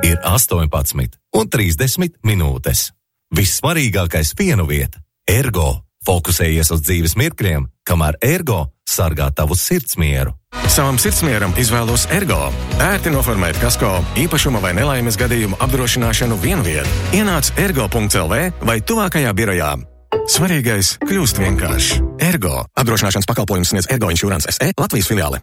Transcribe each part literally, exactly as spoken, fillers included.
ir astoņpadsmit un trīsdesmit minūtes. Vissvarīgākais pienu vieta – Ergo. Fokusējies uz dzīves mirkļiem, kamēr Ergo sargā tavu sirdsmieru. Savam sirdsmieram izvēlos Ergo. Ērti noformēt kasko, īpašuma vai nelaimes gadījumu apdrošināšanu vienviet. Ienāc ergo punkts el vē vai tuvākajā birojā. Svarīgais kļūst vienkārši. Ergo. Apdrošināšanas pakalpojums sniedz Ergo Insurance es e Latvijas filiāle.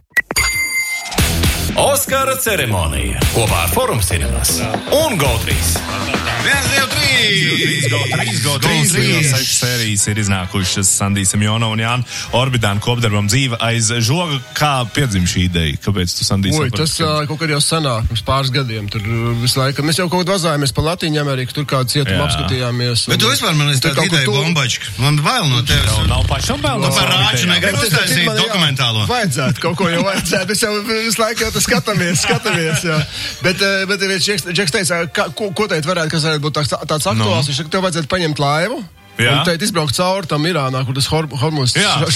Oskara ceremonija kopā ar Forum Cinemas un Go trīs. viens, divi, trīs! Go trīs, Go trīs, sešas sērijas ir iznākušas Sandija Semjonova un Jāna Orbidāna kopdarbam Dzīve aiz žoga. Kā piedzim šī ideja? Kāpēc tu, Sandija? Oi, tas uh, kaut kad jau sanāk, pirms pāris gadiem. Tur visu laiku. Mēs jau kaut kad vazājāmies pa Latīņu Ameriku, tur kādu cietumu apskatījāmies. Bet tu vispār man esi tāda ideja tu... bombačka. Man bail no tevis. Nav, nav pašam bail no tevis. Par rāču negribu uztaisīt dokumentālo. Vajadzētu, kaut ko jau vajadzētu. Es jau visu laiku jau tas skatāmies, skatāmies, jā. Bet, bet Džeks teica, ka, ko, ko teikt varētu, kas varētu būt tāds, tāds aktuāls, viņš no. Tev vajadzētu paņemt laivu. Jā. Un teikt izbraukt cauri tam Irānā, kur tas hormuz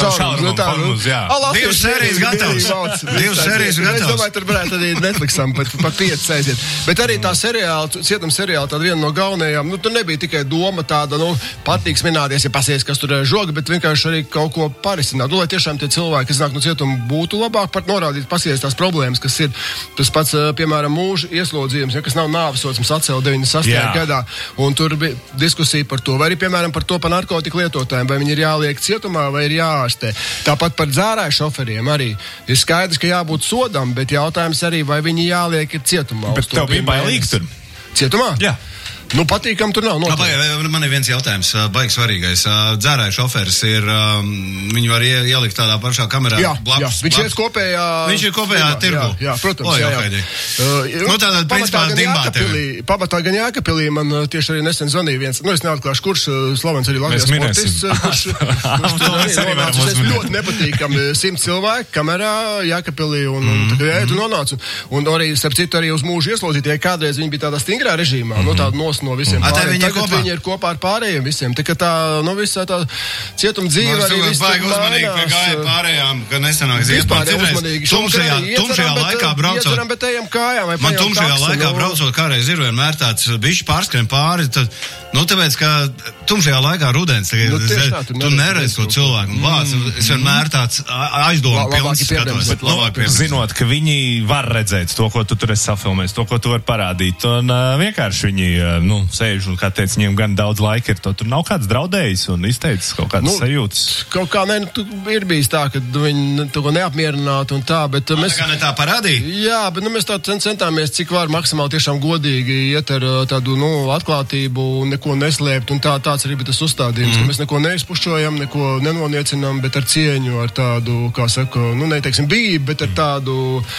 šaurums, jā. Divas sērijas gatavs. Divas sērijas gatavs. Es domāju, tur varētu arī Netflixam pat, pat pieci aiziet. Bet arī tā seriāla, cietuma seriāla, tāda viena no galvenajām, nu, tur nebija tikai doma tāda, nu, patīks minēties, ja pasies, kas tur ir žoga, bet vienkārši arī kaut ko parisināt. Nu, lai tiešām tie cilvēki, kas nāk no cietuma, būtu labāk par norādīt, pasies tās problēmas, kas ir tas pats, piemēram, mūža ieslodzījums, ja, kas nav nāvesots, mums atcēla deviņdesmit sastajā gadā. Un tur bija diskusija par to, vai arī, piemēram, par to par narkotiku lietotājiem, vai viņi ir jāliek cietumā, vai ir jāārstē. Tāpat par dzērāju šoferiem arī ir skaidrs, ka jābūt sodam, bet jautājums arī, vai viņi jāliek ir cietumā. Bet tev bija bailīgi tur? Cietumā? Jā. Nu, patīkam tur nav. Noteikti. Man ir viens jautājums, baigi svarīgais. Dzērāju šoferis ir, viņu var ielikt tādā pašā kamerā. Jā, blakus, jā. Viņš ir kopējā... Viņš ir kopējā tirgu. Jā, jā, protams. O, jā, jā, jā. Uh, nu, tādā principā dimbā tevi. Pamatā gan Jākapilī man tieši arī nesen zvanīja viens, nu, es neatklāšu, kurš slavens arī Latvijas sportists, kurš, kurš nonāca. Es ļoti nepatīkam simt cilvēku kamerā Jākapilī un, un tad, jā, tu nonācu. Un arī, starp citu, arī uz mūžu ieslodzītie, kādreiz viņi bija tādā stingrā režīmā, no tāda nos no visiem pārējiem. Viņi Tagad viņi ir kopā ar pārējiem visiem. Tā kā tā, nu, visā tā cietuma dzīve arī viss tur uzmanīgi pie gāja pārējām, ka nesanāk ziet. Vispār uzmanīgi. Tumšajā, tumšajā laikā braucot. Ieceram, bet ejam kājām vai man tumšajā taksu, laikā no... braucot kādreiz ir vienmēr tāds bišķi pārskrien pāri. Tad, nu, tāpēc, ka tumšajā laikā rudens, tagad, nu, es, tā, tu tu neredz to cilvēku. Vāc, mm. Es vienmēr tāds aizdomu pilns skatos. Bet, labāk, zinot, ka viņi var redzēt to, ko tu tur esi safilmējis, to, ko tu vari parādīt. Un uh, vienkārši viņi, uh, nu, sēž un, kā teica, viņiem gan daudz laika ir to. Tur nav kāds draudējis un izteicis kaut kādas nu, sajūtas. Kaut kā, ne, nu, ir bijis tā, ka viņi to neapmierinātu un tā, bet tā, mēs... Tā kā ne tā parādīja? Jā, bet, nu, mēs tā centāmies, cik var maksimāli tiešām godīgi iet ar tādu, nu, atklātību un neko neslēpt, un tā, tāds arī bija tas uzstādījums, mm. ka mēs neko neizpušķojam, neko nenoniecinām, bet ar cieņu, ar tādu, kā saka, nu, neteiksim bību, bet ar tādu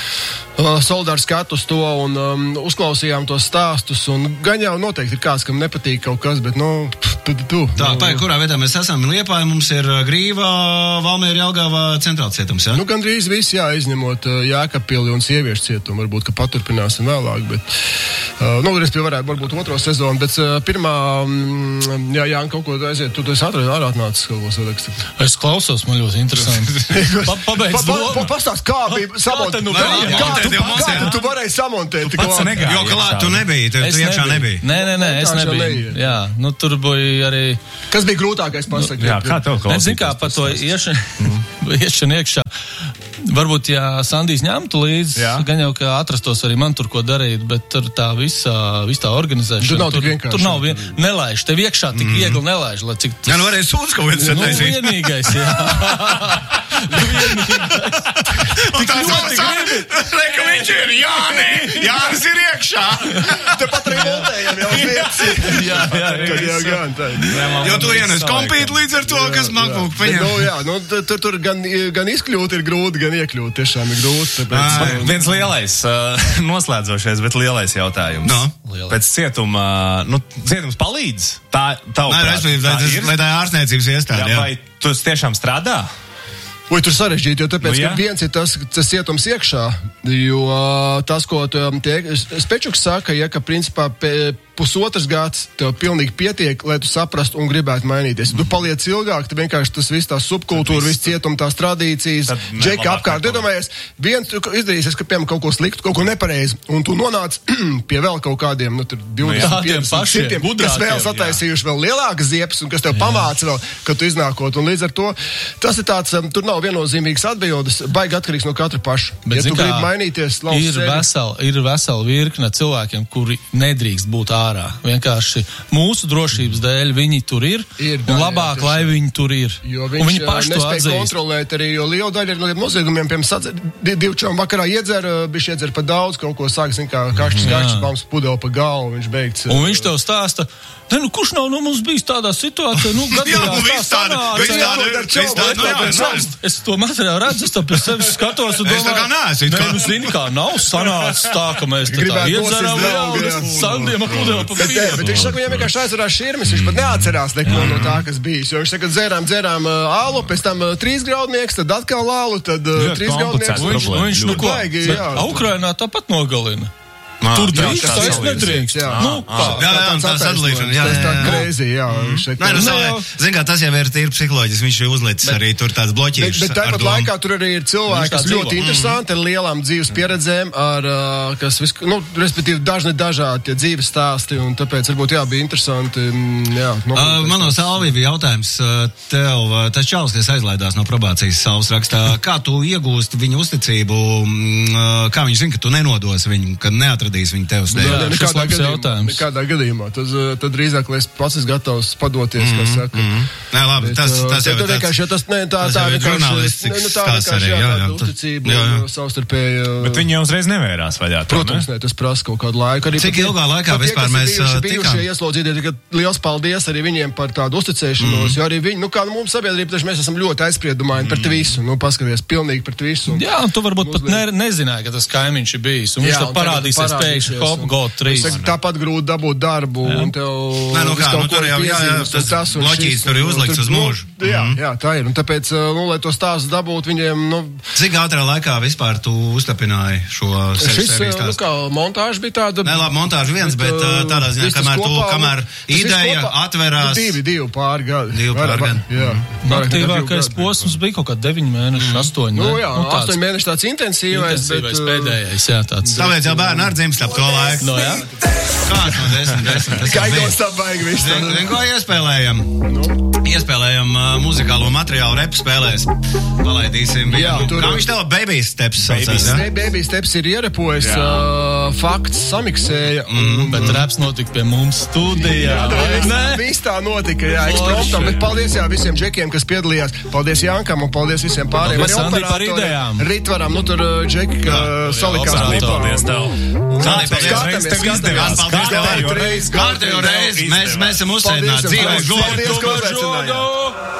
uh, solidāru skatu uz to un um, uzklausījām tos stāstus, un gan jau noteikti ir kāds, kam nepatīk kaut kas, bet, nu, tu, tu. Tā, pēc kurā vietā mēs esam Liepāja, mums ir Grīva, Valmiera, Jelgava centrāls cietums, jā? Nu, gandrīz viss, jā, izņemot uh, Jākapili un sieviešu cietumu, varbūt, ka paturpināsim vēlāk, bet, uh, nu, respektīvi varētu, varbūt otro sezonu, bet uh, pirmā, um, jā, jā, kaut ko aiziet, tu, tu esi atradis, ārā atnācis kaut ko sadakst. Es klausos, man ļoti interesanti. pa, pabeidz pa, pa, pa, pastāst, kā bija samontēt, nu, kā, kā, kā, tu, kā tu, tu varēji samontēt? Tu pats negāji. Jo, klāt, tu nebija, tu, tu iekšā nebija. Nē, nē, nē, es nebiju. Jā, nu, tur bija arī... Kas bija grūtākais pasakīt? Jā, kā tev klausīties? Nezinu, kā par to iešanu, iešanu iekšā. Varbūt, ja Sandijs ņemtu līdzi, jā. Gan jau, ka atrastos arī man tur, ko darīt, bet tur tā visā, visā tā organizēšana. Tur nav tik vienkārši. Tur nav vien, nelaiž, tev iekšā tik mm. viegli nelaiž, lai cik tas... Jā, nu varēja sūdz kaut viens sataisīt. Nu, vienīgais, jā. Nu, vienīgais. Tik ļoti gribi. Reka, viņš ir Jāni. Jānis ir iekšā. Tepat arī voltējam jau vietas. Jā, jā, jā, gan tā. Jo tu ienes kompīt līdz ar to, kas man kaut paņem. Nu, jā, nu, tur, tur gan, gan izkļūt ir grūti, gan iekļūt. Tiešām ir grūti. Tāpēc... Ah, viens lielais, uh, noslēdzošais, bet lielais jautājums. No. Lielais. Pēc cietuma, nu, cietums palīdz? Tā, tavuprāt, Nē, tā ir? Lai tā ir ārstniecības iestāde, jā. jā. Vai tu tiešām strādā? Ui, tur sarežģīti, jo tāpēc, nu, ka viens ir tas, tas cietums iekšā, jo tas, ko tie Spečuks saka, ja, ka principā pusotrs gads tev pilnīgi pietiek, lai tu saprastu un gribētu mainīties. Tu paliec ilgāk, tad vienkārši tas viss tās subkultūra, viss cietuma, tās tradīcijas, džeka apkārt. Iedomājies, viens tu izdarīsies, ka piemēram kaut ko sliktu, kaut ko nepareizi, un tu nonāc pie vēl kaut kādiem, nu, tur divdesmit, piecdesmit, simtiem, kas vēl sataisījuši vēl lielākas ziepes, un kas tev pamāca vēl, ka tu iznākot. Un līdz ar to, tas ir tāds, tur nav viennozīmīgas atbildes, baigi atkarīgs no katra paša. Bet, ja tu kā, gribi mainīties, ir vesela, ir vesela virkne cilvēkiem, kuri nedrīkst būt ārā. Vienkārši mūsu drošības dēļ viņi tur ir, ir un labāk, jā, lai viņi tur ir. Jo un viņi paši to atzīst. Kontrolēt arī, jo liela daļa ir no tiem noziegumiem, piemēram, divčām vakarā iedzer, bišķi iedzer pa daudz, kaut ko sāk, zin kā kašķis, kašķis, bams pudeli pa galvu, viņš beigts. Un viņš tev stāsta, ne, nu, kurš nav no mums bijis tādā situācijā, nu, gadījās tā sanāca. Es to materiālu redzu, es to pie sevis skatos un domāju, ne, nu, zini, kā nav sanācis tā, ka mēs tā iedzeram vēl, sandiem ar pudeli pa pienu. Bet viņš saka, viņam vienkārši aizvarās širmis, viņš pat neatcerās neko no tā, kas bijis. Jo viņš saka, dzērām, dzērām ālu, pēc tam trīs graudnieks, tad atkal ālu, tad trīs graudnieks. Viņš, nu, ko, Ukrainā tāpat nogalina. Nā, tur drīkst, tā es nedrīkst. Jā, nu, jā, jā, jā, tā sadalīšana. Jā, jā, jā. Tā crazy, jā. Nē, nu, zin kā, tas jau ir tīri psiholoģiski, viņš ir uzlicis bet, arī tur tāds bloķīšs. Bet, bet tāpat laikā tur arī ir cilvēki, kas ļoti mm. interesanti, ar lielām dzīves pieredzēm, ar, kas, vis, nu, respektīvi, dažni dažādi tie dzīves stāsti, un tāpēc varbūt, jā, bija interesanti, jā. Uh, man no Salvi bija jautājums tev, tas čalis, kas aizlaidās no probācijas Salvas rakstā, kā tu iegūsti viņu uzticību, kā viņš zina, ka tu nenodos viņu, ka neatradīs viņu tev uz tevi? Jā, nekādā gadījumā, nekādā gadījumā. Tad, tad drīzāk, lai es pats esmu gatavs padoties, mm, kas saka. Mm. Nē, labi, bet, tas, tas jau ir tāds, tas, ne, tā, tas tā, jau ir žurnālistikas stāsts arī. Jā, jā, uzticība, jā, jā. Savstarpēji. Bet viņi jau uzreiz nevērās vaļā. Protams, ne, tas prasa kaut kādu laiku. Arī cik ilgā laikā pat vispār tie, mēs bijuši, tikām? Bijušie ieslodzītie, ka liels paldies arī viņiem par tādu uzticēšanos, mm. jo arī viņi, nu kā nu, mums sabiedrība, taču mēs esam ļoti aizspriedumaini pret visu, nu paskaties, pilnīgi pret visu. Un, jā, un tu varbūt pat ne, nezināji, ka tas kaimiņš ir bijis, un viņš tev parādīsies pēkšņi, hop, go, trīs. Tāpat grūti dabūt darbu, jā. Un tev... Nē, nu kā, nu tur jau, jā, jā, tas bloķīts tur ir uzlikts uz mūžu. Jā, jā, tā ir, un tāpēc, nu, lai to stāstu dabūt viņiem, nu... Cik ātrā laikā vispār tu uztapināji šo šis, nu kā, montāža bija tāda... Nē, labi, montāža viens, bet, bet tādā ziņā, kamēr tu, kamēr ideja kopā, atverās... Divi, divi pāri gadi. Divi pāri gadi. Jā. Aktīvākais posms bija kaut kā deviņi mēneši, astoņi. Nu jā, astoņi mēneši tāds intensīvais, bet... Pēdējais, jā, tāds. Tāpēc jau bērni ar dzimst ap to laiku. No, jā? Kāds no desmit, desmit. Gaidot tā baigi viss. Zin, ko iespēlējam? Iespēlējam uh, muzikālo materiālu repu spēlēs. Palaidīsim. Jā, tur... Kā viņš tev Baby Steps saucās, jā? Baby Steps ir ierepojis, uh, fakts samiksēja. Mm, bet reps notika pie mums studijā. Jā, viss tā notika, jā, ekspromptam. Bet paldies, jā, visiem džekiem, kas piedalījās. Paldies Jankam un paldies visiem pārējiem. Paldies, Sandi, par idejām. Ritvaram, nu tur džeki, uh, salikās. Paldies tev. Skatāmies, skatāmies. Kārtējo reizi. Kārtējo reizi. Mēs esam uzsēdināti dzīvē žogu.